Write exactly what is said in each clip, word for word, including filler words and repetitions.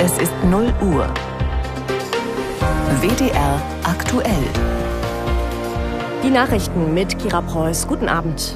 Es ist null Uhr. W D R aktuell. Die Nachrichten mit Kira Preuß. Guten Abend.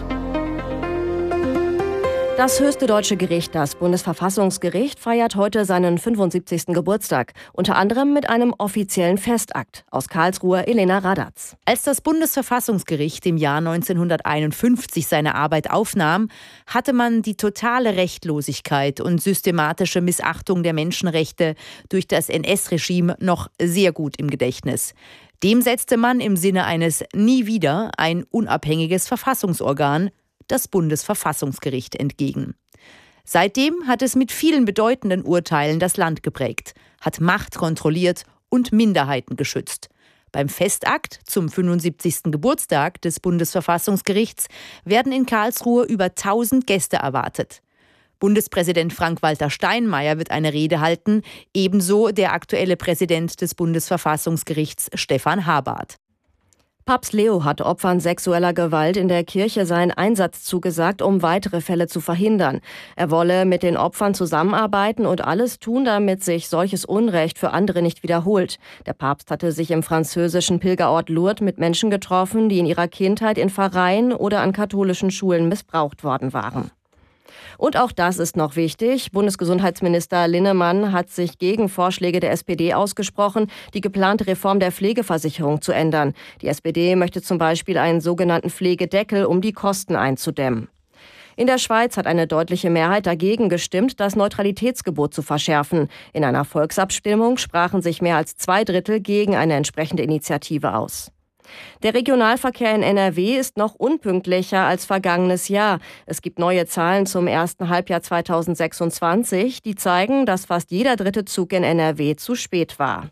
Das höchste deutsche Gericht, das Bundesverfassungsgericht, feiert heute seinen fünfundsiebzigsten Geburtstag. Unter anderem mit einem offiziellen Festakt. Aus Karlsruhe Elena Radatz. Als das Bundesverfassungsgericht im Jahr neunzehnhunderteinundfünfzig seine Arbeit aufnahm, hatte man die totale Rechtlosigkeit und systematische Missachtung der Menschenrechte durch das N S-Regime noch sehr gut im Gedächtnis. Dem setzte man im Sinne eines Nie wieder ein unabhängiges Verfassungsorgan, das Bundesverfassungsgericht, entgegen. Seitdem hat es mit vielen bedeutenden Urteilen das Land geprägt, hat Macht kontrolliert und Minderheiten geschützt. Beim Festakt zum fünfundsiebzigsten Geburtstag des Bundesverfassungsgerichts werden in Karlsruhe über tausend Gäste erwartet. Bundespräsident Frank-Walter Steinmeier wird eine Rede halten, ebenso der aktuelle Präsident des Bundesverfassungsgerichts Stefan Habart. Papst Leo hat Opfern sexueller Gewalt in der Kirche seinen Einsatz zugesagt, um weitere Fälle zu verhindern. Er wolle mit den Opfern zusammenarbeiten und alles tun, damit sich solches Unrecht für andere nicht wiederholt. Der Papst hatte sich im französischen Pilgerort Lourdes mit Menschen getroffen, die in ihrer Kindheit in Pfarreien oder an katholischen Schulen missbraucht worden waren. Und auch das ist noch wichtig. Bundesgesundheitsminister Linnemann hat sich gegen Vorschläge der S P D ausgesprochen, die geplante Reform der Pflegeversicherung zu ändern. Die S P D möchte zum Beispiel einen sogenannten Pflegedeckel, um die Kosten einzudämmen. In der Schweiz hat eine deutliche Mehrheit dagegen gestimmt, das Neutralitätsgebot zu verschärfen. In einer Volksabstimmung sprachen sich mehr als zwei Drittel gegen eine entsprechende Initiative aus. Der Regionalverkehr in N R W ist noch unpünktlicher als vergangenes Jahr. Es gibt neue Zahlen zum ersten Halbjahr zweitausendsechsundzwanzig, die zeigen, dass fast jeder dritte Zug in N R W zu spät war.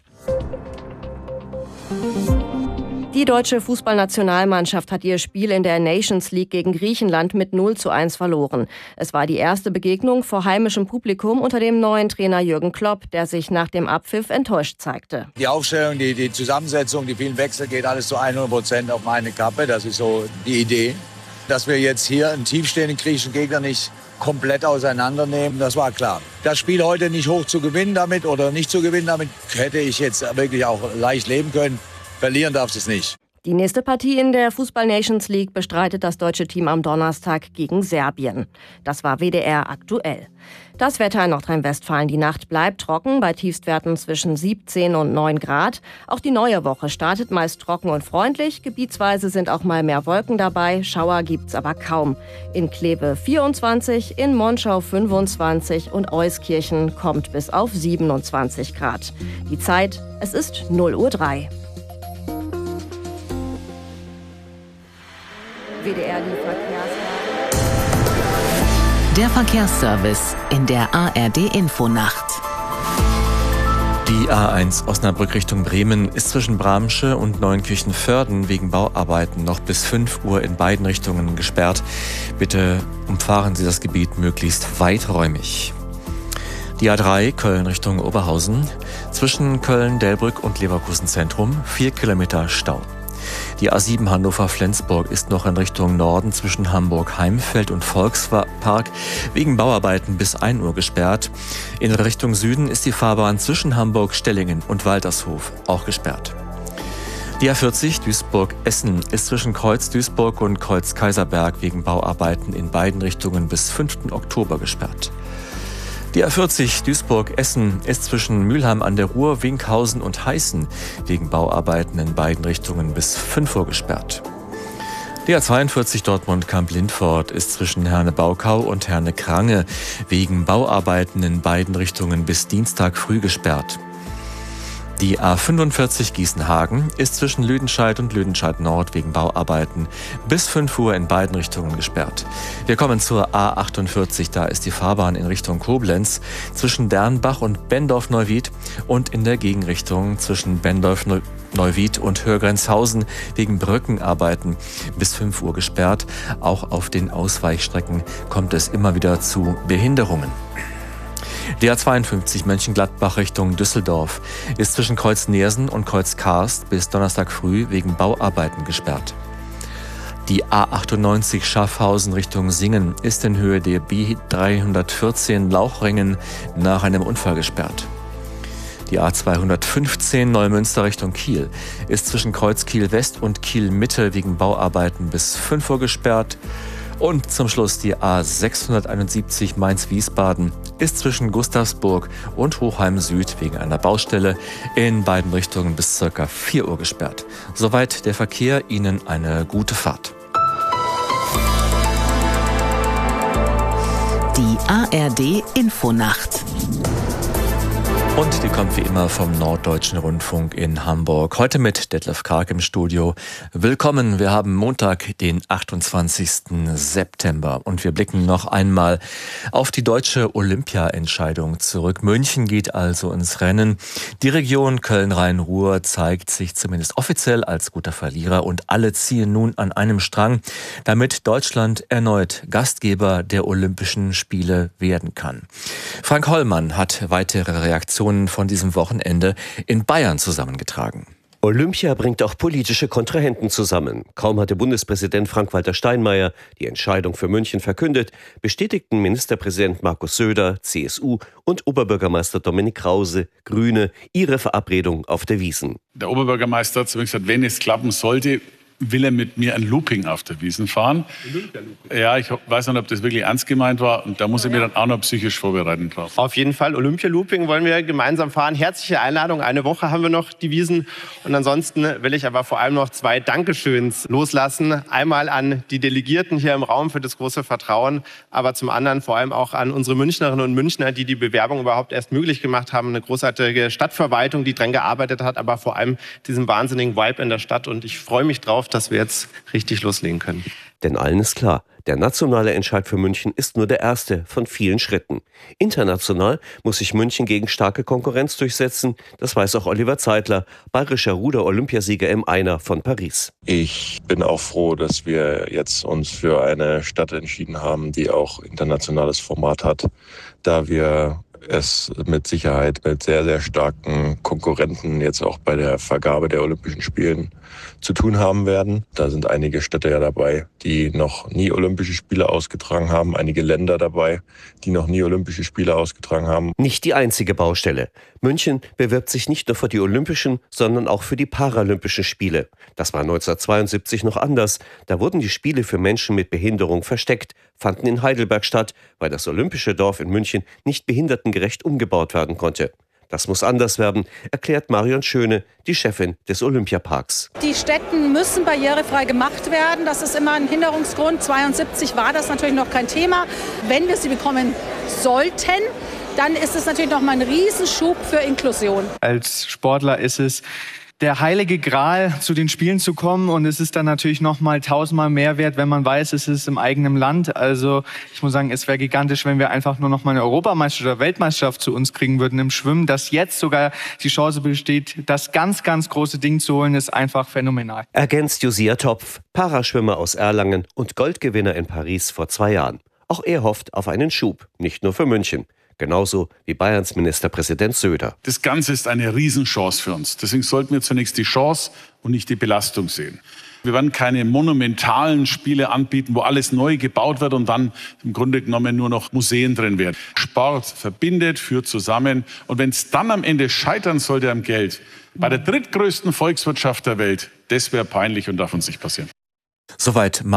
Die deutsche Fußballnationalmannschaft hat ihr Spiel in der Nations League gegen Griechenland mit null zu eins verloren. Es war die erste Begegnung vor heimischem Publikum unter dem neuen Trainer Jürgen Klopp, der sich nach dem Abpfiff enttäuscht zeigte. Die Aufstellung, die, die Zusammensetzung, die vielen Wechsel, geht alles zu hundert Prozent auf meine Kappe. Das ist so die Idee. Dass wir jetzt hier einen tiefstehenden griechischen Gegner nicht komplett auseinandernehmen, das war klar. Das Spiel heute nicht hoch zu gewinnen damit oder nicht zu gewinnen damit, hätte ich jetzt wirklich auch leicht leben können. Verlieren darfst du es nicht. Die nächste Partie in der Fußball-Nations League bestreitet das deutsche Team am Donnerstag gegen Serbien. Das war W D R aktuell. Das Wetter in Nordrhein-Westfalen. Die Nacht bleibt trocken, bei Tiefstwerten zwischen siebzehn und neun Grad. Auch die neue Woche startet meist trocken und freundlich. Gebietsweise sind auch mal mehr Wolken dabei. Schauer gibt's aber kaum. In Kleve vierundzwanzig, in Monschau fünfundzwanzig und Euskirchen kommt bis auf siebenundzwanzig Grad. Die Zeit, es ist null Uhr drei. W D R, die Verkehrsservice. Der Verkehrsservice in der A R D-Infonacht. Die A eins Osnabrück Richtung Bremen ist zwischen Bramsche und Neunkirchen-Vörden wegen Bauarbeiten noch bis fünf Uhr in beiden Richtungen gesperrt. Bitte umfahren Sie das Gebiet möglichst weiträumig. Die A drei Köln Richtung Oberhausen zwischen Köln-Delbrück und Leverkusen Zentrum vier Kilometer Stau. Die A sieben Hannover-Flensburg ist noch in Richtung Norden zwischen Hamburg-Heimfeld und Volkspark wegen Bauarbeiten bis ein Uhr gesperrt. In Richtung Süden ist die Fahrbahn zwischen Hamburg-Stellingen und Waltershof auch gesperrt. Die A vierzig Duisburg-Essen ist zwischen Kreuz-Duisburg und Kreuz-Kaiserberg wegen Bauarbeiten in beiden Richtungen bis fünften Oktober gesperrt. Die A vierzig Duisburg-Essen ist zwischen Mülheim an der Ruhr, Winkhausen und Heißen wegen Bauarbeiten in beiden Richtungen bis fünf Uhr gesperrt. Die A zweiundvierzig Dortmund-Kamp-Lindfort ist zwischen Herne-Baukau und Herne-Krange wegen Bauarbeiten in beiden Richtungen bis Dienstag früh gesperrt. Die A fünfundvierzig Gießen-Hagen ist zwischen Lüdenscheid und Lüdenscheid Nord wegen Bauarbeiten bis fünf Uhr in beiden Richtungen gesperrt. Wir kommen zur A achtundvierzig, da ist die Fahrbahn in Richtung Koblenz zwischen Dernbach und Bendorf-Neuwied und in der Gegenrichtung zwischen Bendorf-Neuwied und Hörgrenzhausen wegen Brückenarbeiten bis fünf Uhr gesperrt. Auch auf den Ausweichstrecken kommt es immer wieder zu Behinderungen. Die A zweiundfünfzig Mönchengladbach Richtung Düsseldorf ist zwischen Kreuz Neersen und Kreuz Karst bis Donnerstag früh wegen Bauarbeiten gesperrt. Die A achtundneunzig Schaffhausen Richtung Singen ist in Höhe der B dreihundertvierzehn Lauchringen nach einem Unfall gesperrt. Die A zweihundertfünfzehn Neumünster Richtung Kiel ist zwischen Kreuz Kiel West und Kiel Mitte wegen Bauarbeiten bis fünf Uhr gesperrt. Und zum Schluss die A sechshunderteinundsiebzig Mainz-Wiesbaden ist zwischen Gustavsburg und Hochheim Süd wegen einer Baustelle in beiden Richtungen bis ca. vier Uhr gesperrt. Soweit der Verkehr. Ihnen eine gute Fahrt. Die A R D Infonacht. Und die kommt wie immer vom Norddeutschen Rundfunk in Hamburg. Heute mit Detlef Karg im Studio. Willkommen, wir haben Montag, den achtundzwanzigsten September. Und wir blicken noch einmal auf die deutsche Olympia-Entscheidung zurück. München geht also ins Rennen. Die Region Köln-Rhein-Ruhr zeigt sich zumindest offiziell als guter Verlierer. Und alle ziehen nun an einem Strang, damit Deutschland erneut Gastgeber der Olympischen Spiele werden kann. Frank Hollmann hat weitere Reaktionen von diesem Wochenende in Bayern zusammengetragen. Olympia bringt auch politische Kontrahenten zusammen. Kaum hatte Bundespräsident Frank-Walter Steinmeier die Entscheidung für München verkündet, bestätigten Ministerpräsident Markus Söder, C S U, und Oberbürgermeister Dominik Krause, Grüne, ihre Verabredung auf der Wiesn. Der Oberbürgermeister hat zu mir gesagt, wenn es klappen sollte, will er mit mir ein Looping auf der Wiesn fahren. Ja, ich weiß nicht, ob das wirklich ernst gemeint war. Und da muss ich mir dann auch noch psychisch vorbereiten drauf. Auf jeden Fall, Olympia-Looping wollen wir gemeinsam fahren. Herzliche Einladung. Eine Woche haben wir noch die Wiesn. Und ansonsten will ich aber vor allem noch zwei Dankeschöns loslassen. Einmal an die Delegierten hier im Raum für das große Vertrauen, aber zum anderen vor allem auch an unsere Münchnerinnen und Münchner, die die Bewerbung überhaupt erst möglich gemacht haben. Eine großartige Stadtverwaltung, die dran gearbeitet hat, aber vor allem diesen wahnsinnigen Vibe in der Stadt. Und ich freue mich drauf, dass wir jetzt richtig loslegen können. Denn allen ist klar, der nationale Entscheid für München ist nur der erste von vielen Schritten. International muss sich München gegen starke Konkurrenz durchsetzen. Das weiß auch Oliver Zeitler, bayerischer Ruder-Olympiasieger im Einer von Paris. Ich bin auch froh, dass wir jetzt uns für eine Stadt entschieden haben, die auch internationales Format hat, da wir es mit Sicherheit mit sehr, sehr starken Konkurrenten jetzt auch bei der Vergabe der Olympischen Spielen zu tun haben werden. Da sind einige Städte ja dabei, die noch nie Olympische Spiele ausgetragen haben, einige Länder dabei, die noch nie Olympische Spiele ausgetragen haben. Nicht die einzige Baustelle. München bewirbt sich nicht nur für die Olympischen, sondern auch für die Paralympischen Spiele. Das war neunzehnhundertzweiundsiebzig noch anders. Da wurden die Spiele für Menschen mit Behinderung versteckt, fanden in Heidelberg statt, weil das Olympische Dorf in München nicht behindertengerecht umgebaut werden konnte. Das muss anders werden, erklärt Marion Schöne, die Chefin des Olympiaparks. Die Stätten müssen barrierefrei gemacht werden. Das ist immer ein Hinderungsgrund. zweiundsiebzig war das natürlich noch kein Thema. Wenn wir sie bekommen sollten, dann ist es natürlich noch mal ein Riesenschub für Inklusion. Als Sportler ist es der heilige Gral, zu den Spielen zu kommen. Und es ist dann natürlich noch mal tausendmal mehr wert, wenn man weiß, es ist im eigenen Land. Also ich muss sagen, es wäre gigantisch, wenn wir einfach nur noch mal eine Europameisterschaft oder Weltmeisterschaft zu uns kriegen würden im Schwimmen. Dass jetzt sogar die Chance besteht, das ganz, ganz große Ding zu holen, ist einfach phänomenal. Ergänzt Josia Topf, Paraschwimmer aus Erlangen und Goldgewinner in Paris vor zwei Jahren. Auch er hofft auf einen Schub, nicht nur für München. Genauso wie Bayerns Ministerpräsident Söder. Das Ganze ist eine Riesenchance für uns. Deswegen sollten wir zunächst die Chance und nicht die Belastung sehen. Wir werden keine monumentalen Spiele anbieten, wo alles neu gebaut wird und dann im Grunde genommen nur noch Museen drin werden. Sport verbindet, führt zusammen. Und wenn es dann am Ende scheitern sollte am Geld, bei der drittgrößten Volkswirtschaft der Welt, das wäre peinlich und darf uns nicht passieren. Soweit